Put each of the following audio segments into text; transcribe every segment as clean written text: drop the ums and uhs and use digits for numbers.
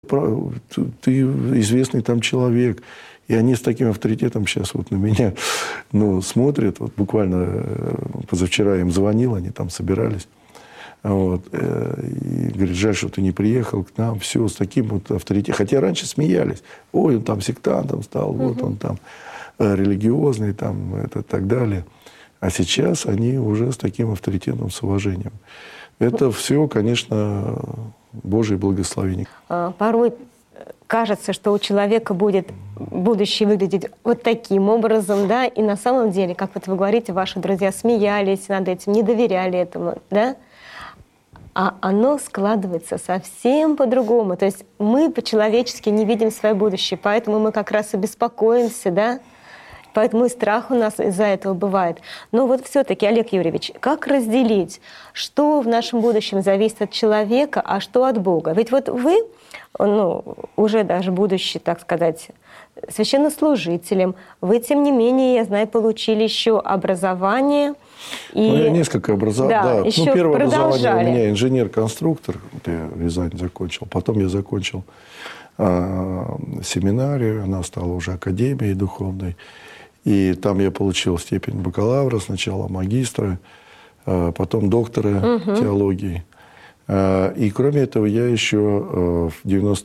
Ты известный там человек. И они с таким авторитетом сейчас вот на меня смотрят. Вот буквально позавчера им звонил, они там собирались. Вот, и говорит, жаль, что ты не приехал к нам. Все, с таким вот авторитетом. Хотя раньше смеялись. Ой, он там сектантом стал, вот он там религиозный, там, это, так далее. А сейчас они уже с таким авторитетом, с уважением. Это все, конечно, Божье благословение. Порой кажется, что у человека будет будущее выглядеть вот таким образом, да, и на самом деле, как вот вы говорите, ваши друзья смеялись над этим, не доверяли этому, да, а оно складывается совсем по-другому. То есть мы по-человечески не видим свое будущее, поэтому мы как раз и беспокоимся, да, поэтому и страх у нас из-за этого бывает. Но вот все-таки, Олег Юрьевич, как разделить, что в нашем будущем зависит от человека, а что от Бога? Ведь вот вы, уже даже будучи, так сказать, священнослужителем, вы, тем не менее, я знаю, получили еще образование. И... я несколько образований. Да, еще первое продолжали. образование у меня инженер-конструктор, я Рязань закончил. Потом я закончил семинарию, она стала уже академией духовной. И там я получил степень бакалавра, сначала магистра, потом доктора теологии. И кроме этого я еще в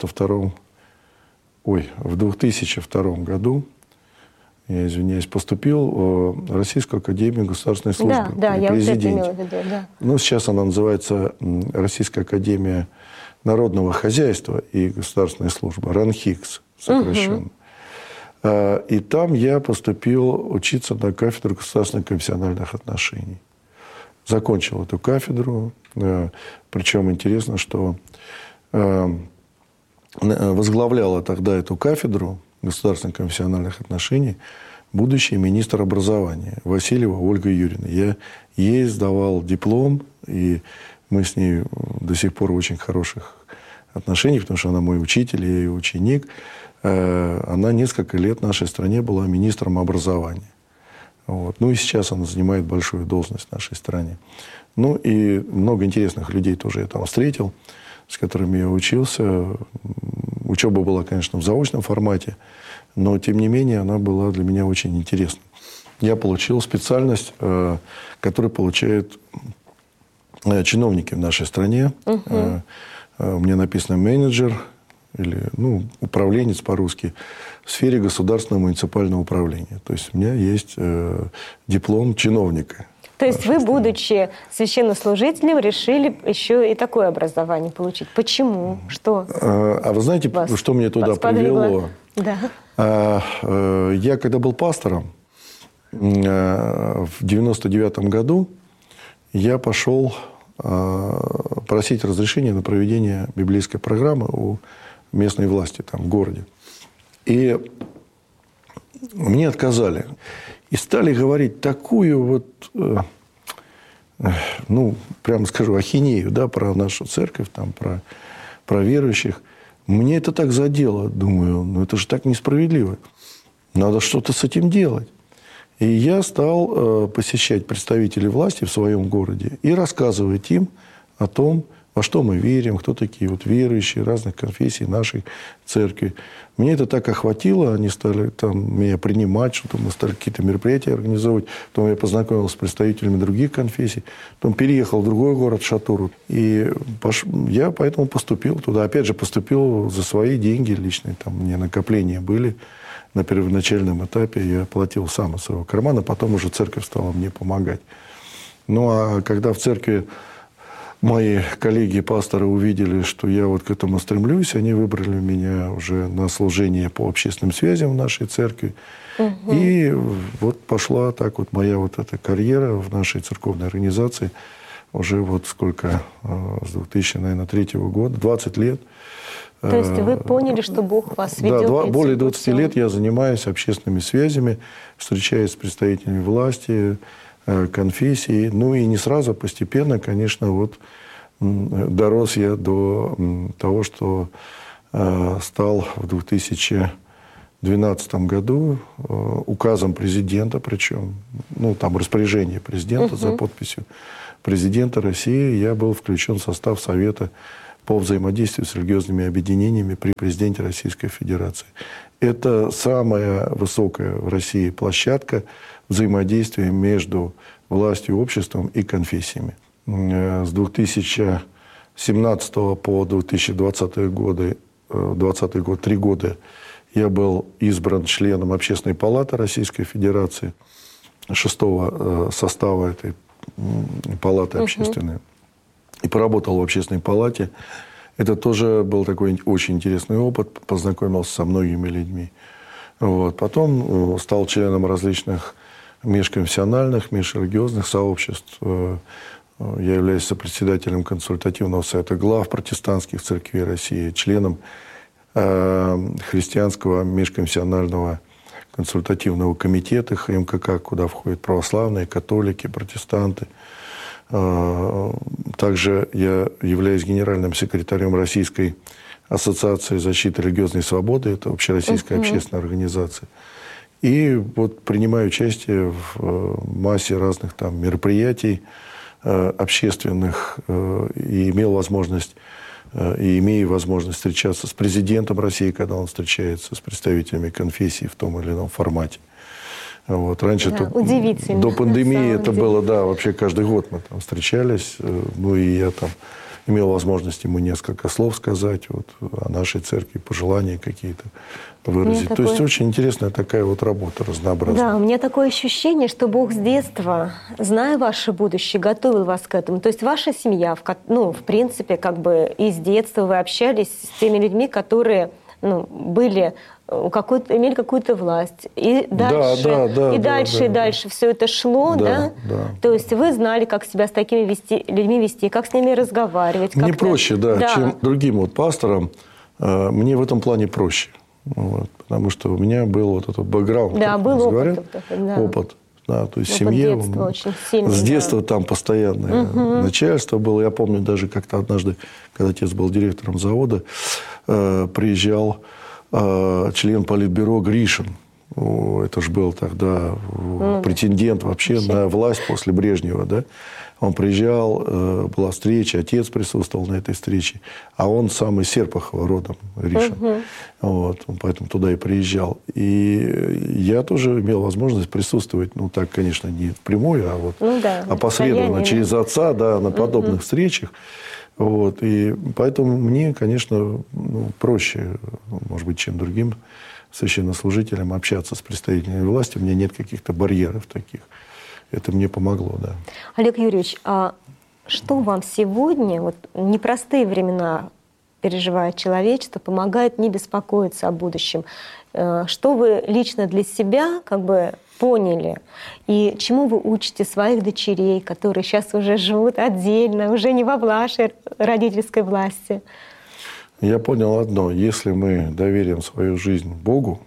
2002 году, я извиняюсь, поступил в Российскую академию государственной службы. Да, я вот это имела в президенте. виду, да. Сейчас она называется Российская академия народного хозяйства и государственной службы, РАНХИКС сокращенно. И там я поступил учиться на кафедру государственных конфессиональных отношений. Закончил эту кафедру. Причем интересно, что возглавляла тогда эту кафедру государственных конфессиональных отношений будущий министр образования Васильева Ольга Юрьевна. Я ей сдавал диплом, и мы с ней до сих пор в очень хороших отношениях, потому что она мой учитель, я ее ученик. Она несколько лет в нашей стране была министром образования. Вот. И сейчас она занимает большую должность в нашей стране. И много интересных людей тоже я там встретил, с которыми я учился. Учеба была, конечно, в заочном формате, но, тем не менее, она была для меня очень интересной. Я получил специальность, которую получают чиновники в нашей стране. У меня написано менеджер, или управленец по-русски, в сфере государственного муниципального управления. То есть у меня есть диплом чиновника. То есть вы, будучи священнослужителем, решили еще и такое образование получить. Почему? Что? А вы знаете, что меня туда привело? Да. Я, когда был пастором, в 1999 году я пошел просить разрешения на проведение библейской программы у местной власти там, в городе. И мне отказали. И стали говорить такую прямо скажу, ахинею, да, про нашу церковь, там, про верующих. Мне это так задело. Думаю, это же так несправедливо. Надо что-то с этим делать. И я стал посещать представителей власти в своем городе и рассказывать им о том, во что мы верим, кто такие верующие разных конфессий нашей церкви. Мне это так охватило, они стали меня принимать, что-то мы стали какие-то мероприятия организовывать. Потом я познакомился с представителями других конфессий. Потом переехал в другой город, Шатуру. И я поэтому поступил туда. Опять же, поступил за свои деньги личные. Там у меня накопления были. На первоначальном этапе я платил сам из своего кармана. Потом уже церковь стала мне помогать. А когда в церкви мои коллеги-пасторы увидели, что я к этому стремлюсь, они выбрали меня уже на служение по общественным связям в нашей церкви. И пошла так моя эта карьера в нашей церковной организации. Уже сколько, с 2003 года, 20 лет. То есть вы поняли, что Бог вас ведет? Да, более 20 лет я занимаюсь общественными связями, встречаюсь с представителями власти, конфессии. И не сразу, постепенно, конечно, дорос я до того, что стал в 2012 году указом президента, причем, там распоряжение президента за подписью президента России, я был включен в состав Совета по взаимодействию с религиозными объединениями при президенте Российской Федерации. Это самая высокая в России площадка взаимодействия между властью, обществом и конфессиями. С 2017 по 2020 годы, 2020 год, 3 года, я был избран членом Общественной палаты Российской Федерации, 6-го состава этой палаты общественной. И поработал в Общественной палате. Это тоже был такой очень интересный опыт. Познакомился со многими людьми. Вот. Потом стал членом различных межконфессиональных, межрелигиозных сообществ. Я являюсь сопредседателем консультативного совета глав протестантских церквей России, членом христианского межконфессионального консультативного комитета ХМКК, куда входят православные, католики, протестанты. Также я являюсь генеральным секретарем Российской ассоциации защиты религиозной свободы, это общероссийская общественная организация. И вот принимаю участие в массе разных там мероприятий общественных, и имею возможность встречаться с президентом России, когда он встречается с представителями конфессий в том или ином формате. Вот. Раньше удивительно, до пандемии это было, вообще каждый год мы там встречались. Ну и я там имел возможность ему несколько слов сказать вот, о нашей церкви, пожелания какие-то выразить. То есть очень интересная такая вот работа, разнообразная. Да, у меня такое ощущение, что Бог с детства, зная ваше будущее, готовил вас к этому. То есть ваша семья, в принципе, как бы и с детства вы общались с теми людьми, которые были... имели какую-то власть. И дальше все это шло, да? То есть вы знали, как себя с такими людьми вести, как с ними разговаривать. Мне проще, чем другим вот пасторам. Мне в этом плане проще. Вот, потому что у меня был вот этот бэкграунд, был опыт. Да, то есть в семье с детства там постоянное начальство было. Я помню даже как-то однажды, когда отец был директором завода, приезжал член политбюро Гришин. Это же был тогда претендент вообще на власть после Брежнева. Да? Он приезжал, была встреча, отец присутствовал на этой встрече, а он сам из Серпухова родом, Гришин. Вот, он поэтому туда и приезжал. И я тоже имел возможность присутствовать, так, конечно, не впрямую, а опосредованно через отца, на подобных встречах. Вот, и поэтому мне, конечно, проще, может быть, чем другим священнослужителям общаться с представителями власти. У меня нет каких-то барьеров таких. Это мне помогло, да. Олег Юрьевич, а что вам сегодня, непростые времена переживает человечество, помогает не беспокоиться о будущем? Что вы лично для себя поняли? И чему вы учите своих дочерей, которые сейчас уже живут отдельно, уже не во вашей родительской власти? Я понял одно. Если мы доверим свою жизнь Богу,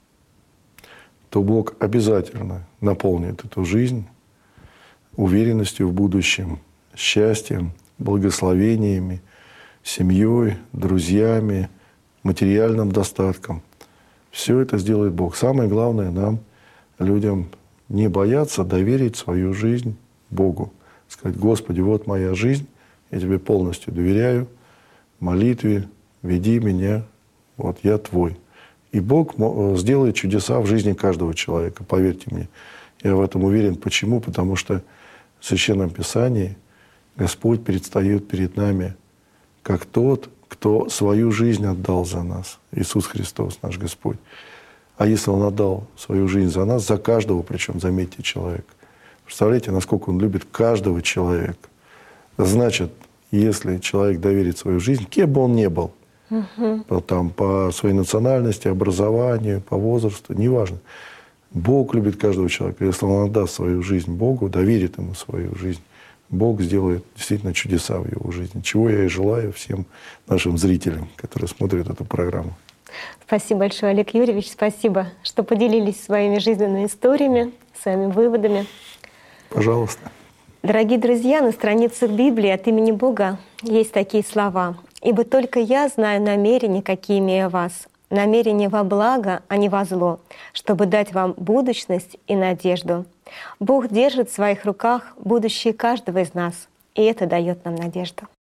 то Бог обязательно наполнит эту жизнь уверенностью в будущем, счастьем, благословениями, семьей, друзьями, материальным достатком. Все это сделает Бог. Самое главное нам, людям, не бояться доверить свою жизнь Богу. Сказать: Господи, вот моя жизнь, я Тебе полностью доверяю, молитве, веди меня, вот я Твой. И Бог сделает чудеса в жизни каждого человека, поверьте мне. Я в этом уверен. Почему? Потому что в Священном Писании Господь предстает перед нами как тот, кто свою жизнь отдал за нас. Иисус Христос, наш Господь. А если Он отдал свою жизнь за нас, за каждого, причем, заметьте, человека. Представляете, насколько Он любит каждого человека. Значит, если человек доверит свою жизнь, кем бы он ни был, по своей национальности, образованию, по возрасту, неважно. Бог любит каждого человека. Если он отдаст свою жизнь Богу, доверит Ему свою жизнь, Бог сделает действительно чудеса в его жизни. Чего я и желаю всем нашим зрителям, которые смотрят эту программу. Спасибо большое, Олег Юрьевич. Спасибо, что поделились своими жизненными историями, своими выводами. Пожалуйста. Дорогие друзья, на страницах Библии от имени Бога есть такие слова: «Ибо только я знаю намерения, какие имею о вас, намерения во благо, а не во зло, чтобы дать вам будущность и надежду». Бог держит в своих руках будущее каждого из нас, и это дает нам надежду.